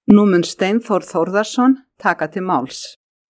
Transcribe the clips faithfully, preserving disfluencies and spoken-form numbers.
Nú mun Steinþór Þórðarson taka til máls.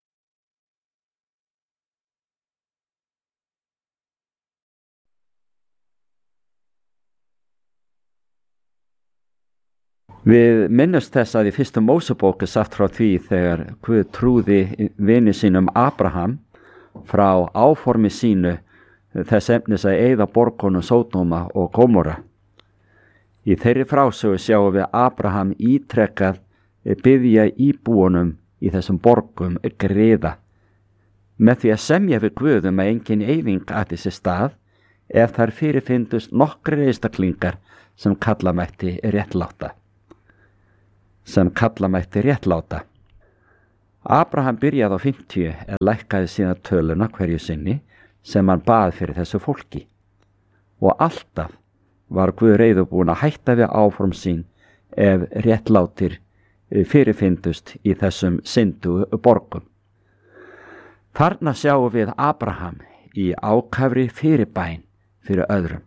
Við minnumst þess að í fyrstu Mósebók er sagt frá því þegar Guð trúði vini sínum Abraham frá áformi sínu þess efnis að eyða borgunum Sódóma og Gómorra. Í þeirri frásögu sjáum við Abraham ítrekkað biðja íbúunum í þessum borgum griða með því að semja við Guð um að engin eyðing ætti sér stað ef þar fyrirfindust nokkrir einstaklingar sem kalla mætti réttláta. sem kalla mætti réttláta. Abraham byrjaði á fimmtíu en lækkaði síðan töluna hverju sinni sem hann bað fyrir þessu fólki. Og alltaf var Guð reiðubúinn að hætta við áform sín ef réttlátir fyrirfindust í þessum syndu borgum. Þarna sjáum við Abraham í ákafri fyrirbæn fyrir öðrum.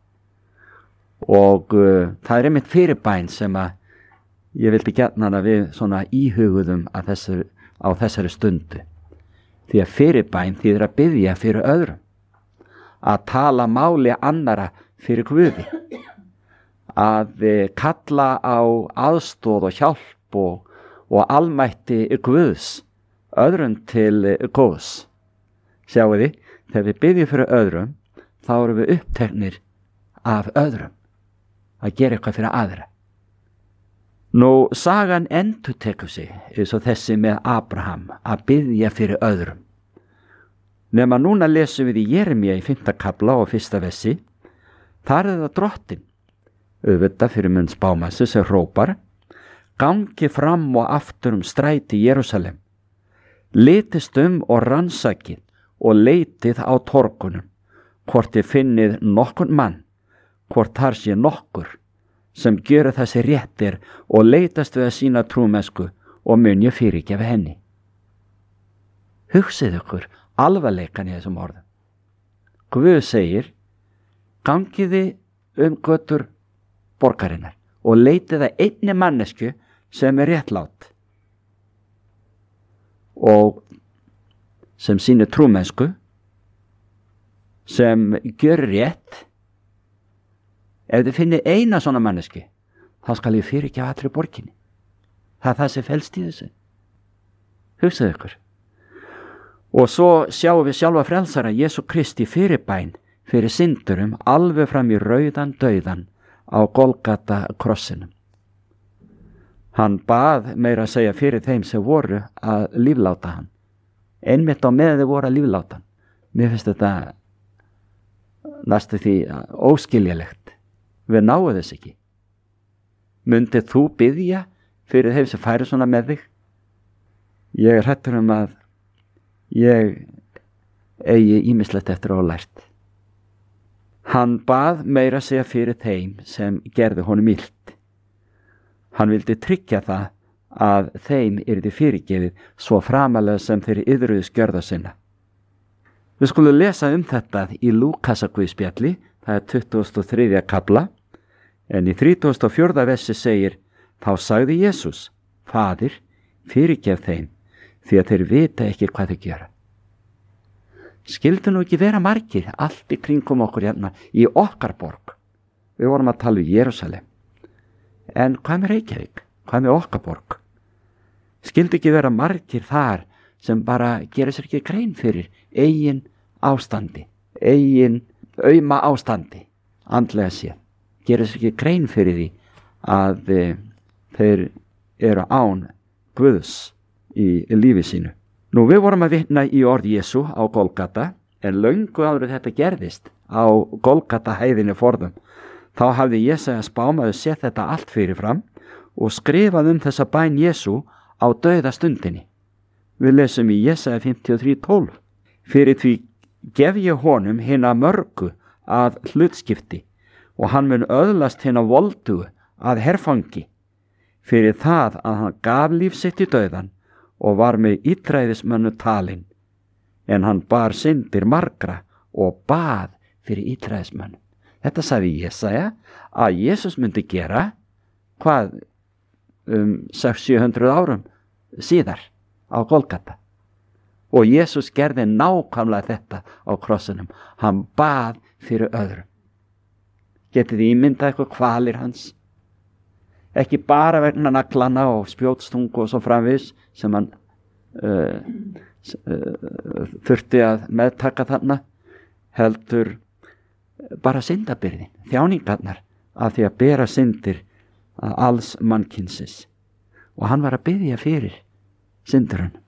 Og uh, það er einmitt fyrirbæn sem að ég vildi gjarnan að við svona íhuguðum að þessar, á þessari stundu. Því að fyrirbæn þýðir að biðja fyrir öðrum. Að tala máli annara fyrir Guði. Að kalla á aðstoð og hjálp og, og almætti Guðs öðrum til góðs. Sjáu þið, þegar við biðjum fyrir öðrum, þá erum við uppteknir af öðrum. Að gera eitthvað fyrir aðra. Nú, sagan endurtekur sig eins og þessi með Abraham að biðja fyrir öðrum. Nema núna lesum við í Jeremíu í fimmta kafla og fyrsta versi. Þar er það drottinn, auðvitað fyrir munn spámassu sem hrópar: gangi fram og aftur um stræti Jerúsalem. Litist um og rannsakið og leitið á torgunum, hvort þið finnið nokkurn mann, hvort þar sé nokkur sem gjöra þessi réttir og leitast við að sína trúmennsku og mun ég fyrirgefa henni. Hugsið ykkur alvarleikan í þessum orðum. Guð segir: gangiði um götur borgarinnar og leitið að einni mannesku sem er réttlát og sem sýnir trúmennsku, sem gjör rétt. Ef þið finnið eina svona manneski, þá skal ég fyrirgefa allri borginni. Það er það sem felst í þessu. Hugsið ykkur. Og svo sjáum við sjálfa frelsara Jesú Kristi fyrirbæn fyrir syndurum alveg fram í rauðan dauðan á Golgata krossinum. Hann bað meira að segja fyrir þeim sem voru að lífláta hann. Einmitt á meðan þeir voru að lífláta hann. Mér finnst þetta næstu því óskiljalegt. Við náum þess ekki. Mundið þú biðja fyrir þeim sem færi svona með þig? Ég er hrættur um að ég eigi ýmislegt eftir að hafa lært. Hann bað meira að segja fyrir þeim sem gerði honum illt. Hann vildi tryggja það að þeim yrði fyrirgefið svo framalega sem þeir iðruðu skjörða sinna. Við skulum lesa um þetta í Lúkasarguðspjalli, það er tuttugasta og þriðja kafla, en í þrítugasta og fjórða versi segir: þá sagði Jesús: Faðir, fyrirgef þeim, því að þeir vita ekki hvað þeir gera. Skyldu nú ekki vera margir allt í kringum okkur hérna í okkar borg. Við vorum að tala um Jerúsalem. En hvað með Reykjavík? Hvað með okkar borg? Skyldu ekki vera margir þar sem bara gera sér ekki grein fyrir eigin ástandi, eigin auma ástandi, andlega séð. Gera sér ekki grein fyrir því að e, þeir eru án Guðs í, í lífi sínu. Nú, við vorum að vitna í orð Jesú á Golgata, en löngu áður þetta gerðist á Golgata hæðinni forðum. Þá hafði Jesaja spámaður séð þetta allt fyrirfram og skrifað um þessa bæn Jesú á dauða stundinni. Við lesum í Jesaja fimmtíu og þrjú tólf. Fyrir því gef ég honum hina mörgu að hlutskipti og hann mun öðlast hina voldugu að herfangi fyrir það að hann gaf líf sitt í dauðan og var með illræðismönnu talinn, en hann bar syndir margra og bað fyrir illræðismönnum. Þetta sagði Jesaja að Jesús myndi gera. Hvað um sex til sjö hundruð árum síðar á Golgata. Og Jesús gerði nákvæmlega þetta á krossinum. Hann bað fyrir öðrum. Getið þið ímyndað eitthvað kvalir hans? Ekki bara vegna naglana og spjótstungu og svo framvegis sem hann uh, uh, þurfti að meðtaka þarna, heldur bara syndabyrðin, þjáningarnar af því að bera syndir að alls mannkynsins. Og hann var að biðja fyrir syndurinn.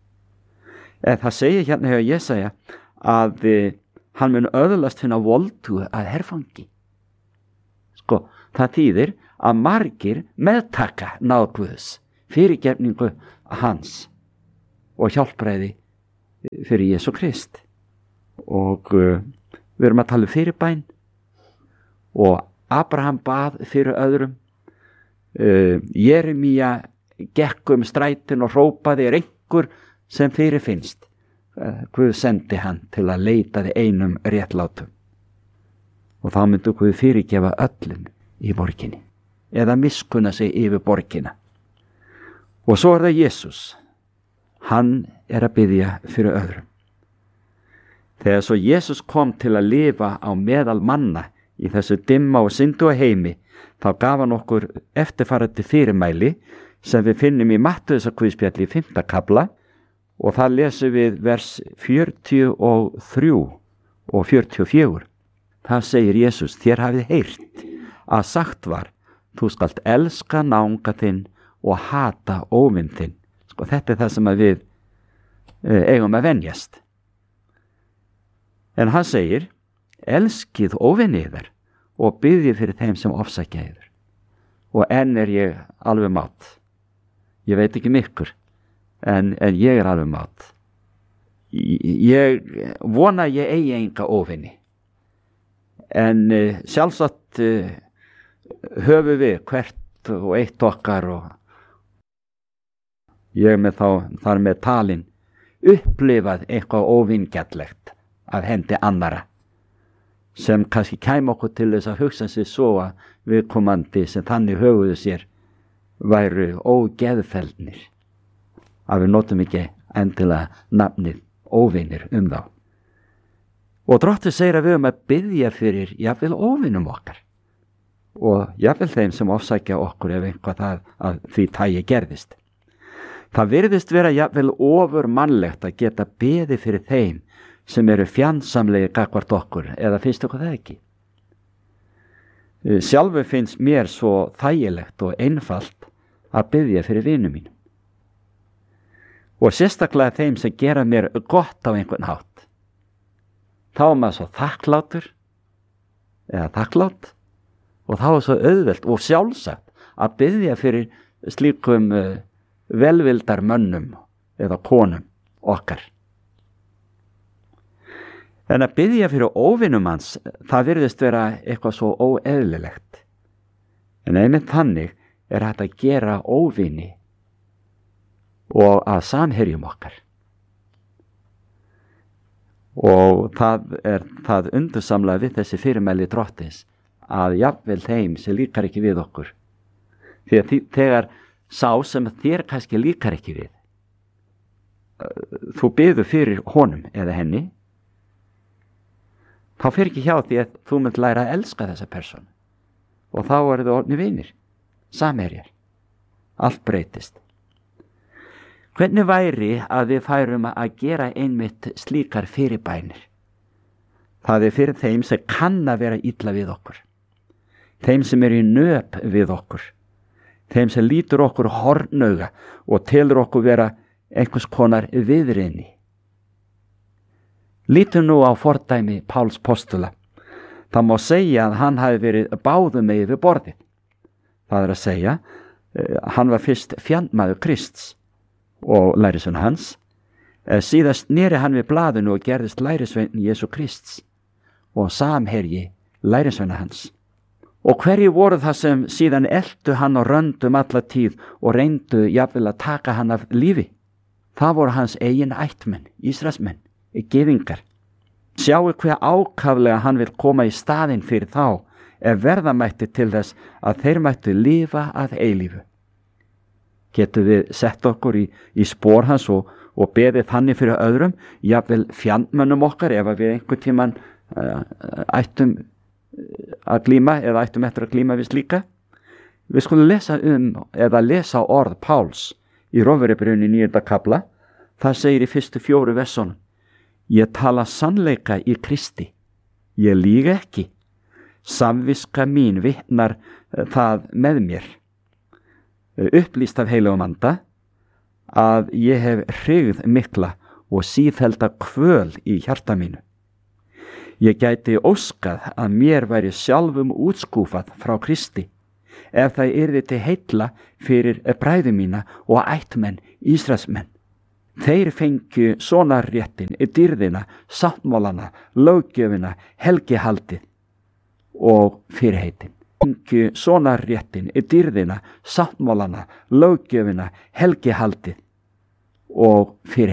Eða það segir hérna hjá Jesaja að uh, hann mun öðlast finna voldu að herfangi. Sko, það þýðir að margir meðtaka náð Guðs, fyrirgefningu hans og hjálpræði fyrir Jesú Krist. Og uh, við erum að tala um fyrirbæn og Abraham bað fyrir öðrum. Uh, Jeremía gekk um strætin og hrópaði er einhver sem fyrirfinnst. Uh, Guð sendi hann til að leita þið einum réttlátum. Og þá myndu Guð fyrirgefa öllum í borginni. Eða miskunna sig yfir borgina. Og svo er það Jesús. Hann er að biðja fyrir öðrum. Þegar svo Jesús kom til að lifa á meðal manna í þessu dimma og syndu heimi, þá gaf hann okkur eftirfarandi fyrirmæli sem við finnum í Mattheusarguðspjalli í fimmta kafla og það lesum við vers fjörutíu og þrjú og fjörutíu og fjögur. Það segir Jesús, þér hafið heyrt að sagt var, þú skalt elska náunga þinn og hata óvinn þinn. Sko, þetta er það sem að við e, eigum að venjast. En hann segir, elskið óvinni yðar og biðjið fyrir þeim sem ofsækja yður. Og enn er ég alveg mátt. Ég veit ekki mikkur, en, en ég er alveg mátt. Ég vona ég eigi enga óvinni. En e, sjálfsagt e, höfu við hvert og eitt okkar og ég með þá þar með talin upplifað eitthvað óvingjallegt af hendi annara sem kannski kæm okkur til þess að hugsa sig svo að viðkomandi sem þannig höfuðu sér væru ógeðfeldnir að við notum ekki endilega nafnið óvinir um þá. Og Drottinn segir að við höfum að biðja fyrir jafnvel óvinum okkar og jafnvel þeim sem ofsækja okkur ef einhvað það að því tagi gerðist. Það virðist vera jafnvel ofur mannlegt að geta beði fyrir þeim sem eru fjandsamlegir gagnvart okkur, eða finnst okkur það ekki? Sjálfur finnst mér svo þægilegt og einfalt að biðja fyrir vinum mínum. Og sérstaklega þeim sem gera mér gott á einhvern hátt. Þá er maður svo þakklátur, eða þakklátt, og þá er svo auðvelt og sjálfsagt að biðja fyrir slíkum uh, velvildar mönnum eða konum okkar. En að biðja fyrir óvinum hans, það virðist vera eitthvað svo óeðlilegt. En einmitt þannig er hægt að gera óvini og að samherjum okkar. Og það er það undursamlega við þessi fyrirmæli Drottins að jafnvel þeim sem líkar ekki við okkur. Því að því, þegar sá sem þér kannski líkar ekki við, þú biður fyrir honum eða henni, þá fer ekki hjá því að þú mynd læra að elska þessa persónu. Og þá eru þau orðnir vinir, samherjar. Allt breytist. Hvernig væri að við færum að gera einmitt slíkar fyrirbænir? Það er fyrir þeim sem kann að vera illa við okkur. Þeim sem eru í nöp við okkur. Þeim sem lítur okkur hornauga og telur okkur vera einhvers konar viðriðni. Lítum nú á fordæmi Páls postula. Það má segja að hann hafi verið báðum megin við borðið. Það er að segja, hann var fyrst fjandmaður Krists og lærisveinn hans. Síðast sneri hann við blaðinu og gerðist lærisveinn Jesú Krists og samherji lærisveina hans. Og hverju voru það sem síðan eltu hann og röndum alla tíð og reyndu jafnvel að taka hann af lífi? Það voru hans eigin ættmenn, Ísraelsmenn, gyðingar. Sjáu hver ákaflega hann vil koma í staðinn fyrir þá ef verða mætti til þess að þeir mættu lifa að eilífu. Getum við sett okkur í, í spór hans og, og beðið þannig fyrir öðrum, jafnvel fjandmönnum okkar ef við einhvern tímann uh, ættum að glíma eða ættum eftir að glíma við slíka. Við skulum lesa um eða lesa orð Páls í Rómverjabréfinu í níunda kafla. Það segir í fyrstu fjóru versunum: Ég tala sannleika í Kristi, ég lýg ekki, samviska mín vitnar það með mér, upplýst af heilugum anda, að ég hef hryggð mikla og sífellda kvöl í hjarta mínu. Ég gæti óskað að mér væri sjálfum útskúfað frá Kristi, ef það yrði til heilla fyrir bræður mína og ættmenn Ísraelsmenn. Þeir fengju sonarréttin, dýrðina, sáttmálana, löggjöfina, helgihaldið og fyrirheitin. Fengju sonarréttin, dýrðina, sáttmálana, löggjöfina, helgihaldið og fyrirheitin.